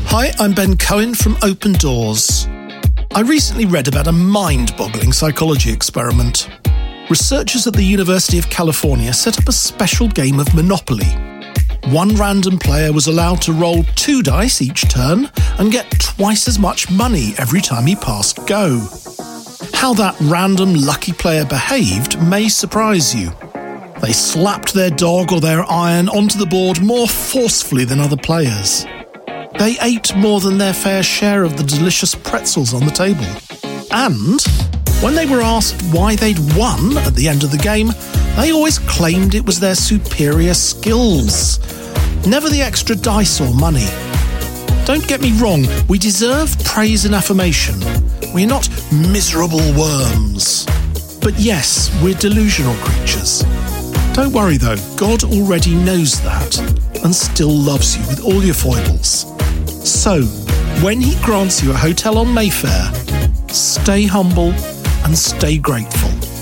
Hi, I'm Ben Cohen from Open Doors. I recently read about a mind-boggling psychology experiment. Researchers at the University of California set up a special game of Monopoly. One random player was allowed to roll 2 dice each turn and get twice as much money every time he passed go. How that random lucky player behaved may surprise you. They slapped their dog or their iron onto the board more forcefully than other players. They ate more than their fair share of the delicious pretzels on the table. And when they were asked why they'd won at the end of the game, they always claimed it was their superior skills, never the extra dice or money. Don't get me wrong, we deserve praise and affirmation. We're not miserable worms. But yes, we're delusional creatures. Don't worry though, God already knows that and still loves you with all your foibles. So, when he grants you a hotel on Mayfair, stay humble and stay grateful.